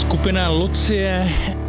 Skupina Lucie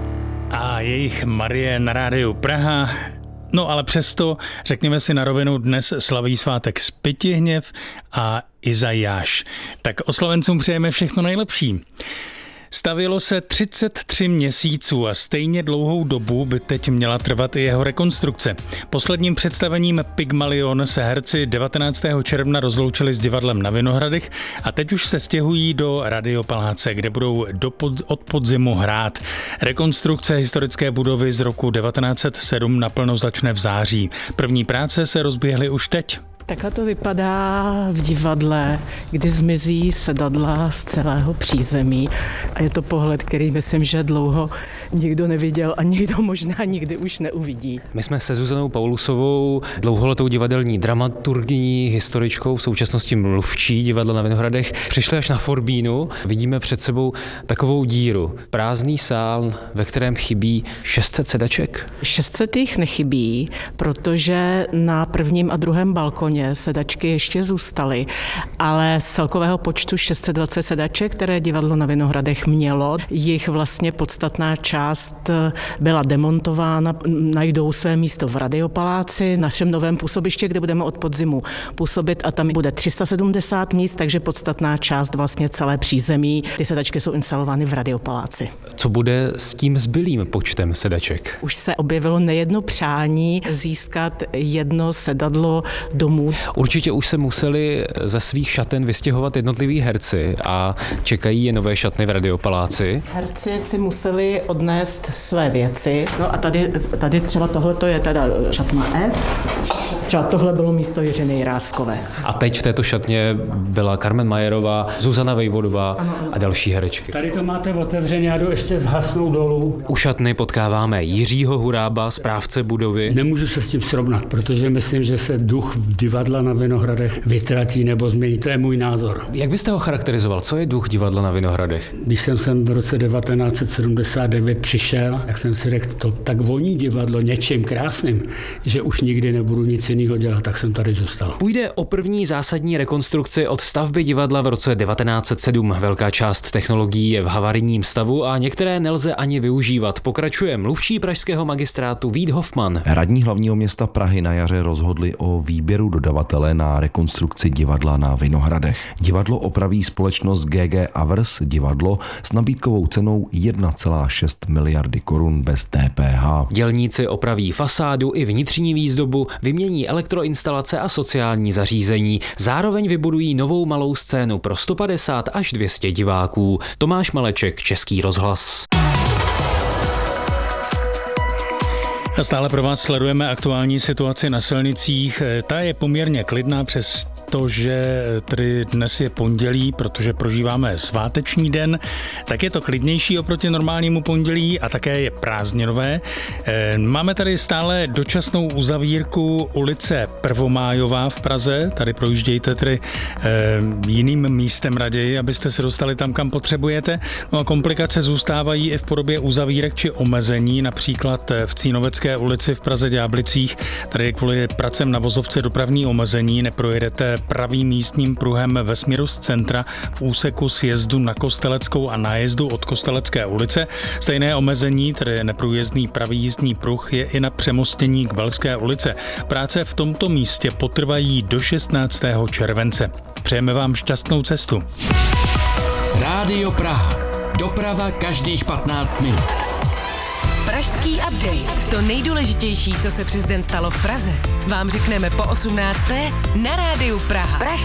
a jejich Marie na rádiu Praha. No ale přesto, řekněme si na rovinu, dnes slaví svátek Spytihněv a Izajáš. Tak oslavencům přejeme všechno nejlepší. Stavělo se 33 měsíců a stejně dlouhou dobu by teď měla trvat i jeho rekonstrukce. Posledním představením Pygmalion se herci 19. června rozloučili s divadlem na Vinohradech a teď už se stěhují do Radiopaláce, kde budou od podzimu hrát. Rekonstrukce historické budovy z roku 1907 naplno začne v září. První práce se rozběhly už teď. Takhle to vypadá v divadle, kdy zmizí sedadla z celého přízemí a je to pohled, který myslím, že dlouho nikdo neviděl a nikdo možná nikdy už neuvidí. My jsme se Zuzanou Paulusovou, dlouholetou divadelní dramaturgyní, historičkou, v současnosti mluvčí divadla na Vinohradech, přišli až na Forbínu. Vidíme před sebou takovou díru. Prázdný sál, ve kterém chybí 600 sedaček. 600 jich nechybí, protože na prvním a druhém balkoně sedačky ještě zůstaly, ale z celkového počtu 620 sedaček, které divadlo na Vinohradech mělo, jich vlastně podstatná část byla demontována, najdou své místo v Radiopaláci, našem novém působiště, kde budeme od podzimu působit a tam bude 370 míst, takže podstatná část vlastně celé přízemí. Ty sedačky jsou instalovány v Radiopaláci. Co bude s tím zbylým počtem sedaček? Už se objevilo nejedno přání získat jedno sedadlo domů. Určitě už se museli ze svých šaten vystěhovat jednotliví herci a čekají je nové šatny v Radiopaláci. Herci si museli odnést své věci. No a tady třeba tohleto je teda šatna F. Třeba tohle bylo místo Jiřiny Jiráskové. A teď v této šatně byla Carmen Majerová, Zuzana Vejvodová a další herečky. Tady to máte otevřeně, já jdu ještě zhasnout dolů. U šatny potkáváme Jiřího Hurába, správce budovy. Nemůžu se s tím srovnat, protože myslím, že se duch divadla na Vinohradech vytratí nebo změní. To je můj názor. Jak byste ho charakterizoval? Co je duch divadla na Vinohradech? Když jsem sem v roce 1979 přišel, tak jsem si řekl, to tak voní divadlo něčím krásným, že už nikdy nebudu nic jiného dělat, tak jsem tady zůstal. Půjde o první zásadní rekonstrukci od stavby divadla v roce 1907. Velká část technologií je v havarijním stavu a některé nelze ani využívat. Pokračuje mluvčí pražského magistrátu Vít Hofman. Radní hlavního města Prahy na jaře rozhodli o výběru dodavatele na rekonstrukci divadla na Vinohradech. Divadlo opraví společnost GG Avers divadlo s nabídkovou cenou 1,6 miliardy korun bez DPH. Dělníci opraví fasádu i vnitřní výzdobu, vymění elektroinstalace a sociální zařízení. Zároveň vybudují novou malou scénu pro 150 až 200 diváků. Tomáš Maleček, Český rozhlas. A stále pro vás sledujeme aktuální situaci na silnicích. Ta je poměrně klidná přes to, že tedy dnes je pondělí, protože prožíváme sváteční den, tak je to klidnější oproti normálnímu pondělí a také je prázdninové. Máme tady stále dočasnou uzavírku ulice Prvomájová v Praze. Tady projíždějte tedy jiným místem raději, abyste se dostali tam, kam potřebujete. No a komplikace zůstávají i v podobě uzavírek či omezení, například v Cínovecké ulici v Praze Ďáblicích. Tady je kvůli pracem na vozovce dopravní omezení, neprojedete pravým místním pruhem ve směru z centra v úseku sjezdu na Kosteleckou a nájezdu od Kostelecké ulice. Stejné omezení, tedy neprůjezdný pravý jízdní pruh, je i na přemostění k Velské ulice. Práce v tomto místě potrvají do 16. července. Přejeme vám šťastnou cestu. Rádio Praha. Doprava každých 15 minut. Pražský update. To nejdůležitější, co se přes den stalo v Praze, vám řekneme po 18. na Rádiu Praha.